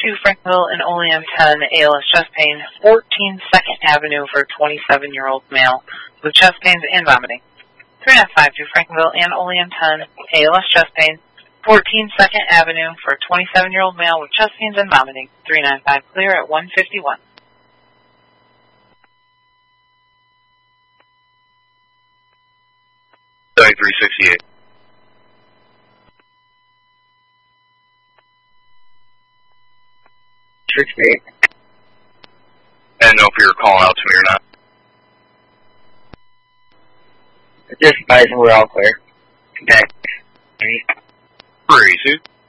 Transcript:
Frankville and Olean 10, ALS chest pain, 14 2nd Avenue for a 27-year-old male with chest pains and vomiting. 3952 Frankville and Olean 10, ALS chest pain, 14 2nd Avenue for a 27-year-old male with chest pains and vomiting. 395 clear at 151. Sorry, 368. I didn't know if you were calling out to me or not. Just advising we're all clear. Okay. 382.